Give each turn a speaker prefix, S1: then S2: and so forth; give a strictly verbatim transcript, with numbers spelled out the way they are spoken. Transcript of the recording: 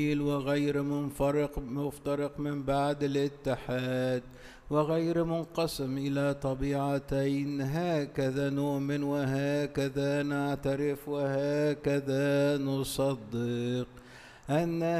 S1: وغير منفرق مفترق من بعد الاتحاد، وغير منقسم إلى طبيعتين. هكذا نؤمن وهكذا نعترف وهكذا نصدق أن